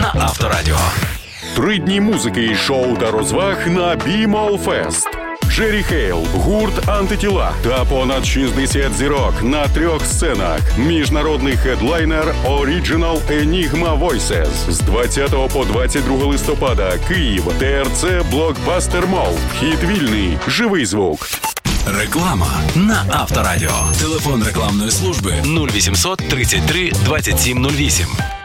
на Авторадіо. 3 дні музики і шоу та розваг на Be Mall Fest. Джері Хейл, гурт «Антитіла» та понад 60 зірок на 3 сценах. Міжнародний хедлайнер Original Enigma Voices. З 20 по 22 листопада. Київ. ТРЦ Блокбастер Молл. Вхід вільний. Живий звук. Реклама на Авторадіо. Телефон рекламної служби 0800 33 27 08.